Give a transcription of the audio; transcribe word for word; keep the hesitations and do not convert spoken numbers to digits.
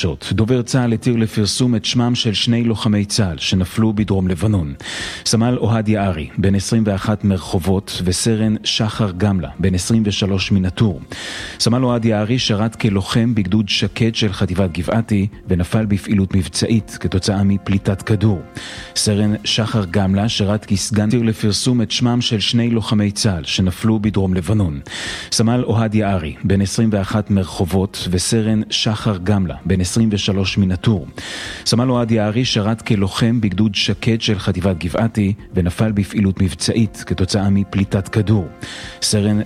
חדשות. דובר צה"ל התיר לפרסום את שמם של שני לוחמי צה"ל שנפלו בדרום לבנון. סמל אוהד יערי, בן עשרים ואחת מרחובות, וסרן שחר גמלה, בן עשרים ושלוש מנטור. סמל אוהד יערי שרת כלוחם בגדוד שקד של חטיבת גבעתי, ונפל בפעילות מבצעית כתוצאה מפליטת כדור. סרן שחר גמלה שרת כסגן התיר לפרסום את שמם של שני לוחמי צה"ל שנפלו בדרום לבנון. סמל אוהד יערי, בן עשרים ואחת מרחובות, וסרן שחר גמלה, בן עשרים ושלוש מנטור. סמל אוהד יערי שרת כלוחם בגדוד שקד של חטיבת גבעתי, ונפל בפעילות מבצעית כתוצאה מפליטת כדור. סרן